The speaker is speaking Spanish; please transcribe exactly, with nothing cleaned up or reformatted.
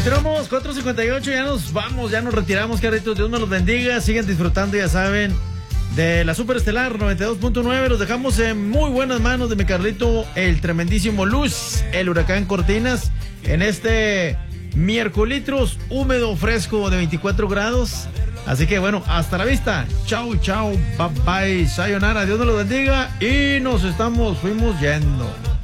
Continuamos, cuatro cincuenta y ocho, ya nos vamos, ya nos retiramos, Carlitos. Dios nos los bendiga, sigan disfrutando, ya saben, de la Super Estelar noventa y dos punto nueve. Los dejamos en muy buenas manos de mi Carlito, el tremendísimo Luz, el huracán Cortinas, en este miércoles húmedo, fresco de veinticuatro grados. Así que bueno, hasta la vista. Chau, chau, bye bye, sayonara, Dios nos los bendiga y nos estamos, fuimos yendo.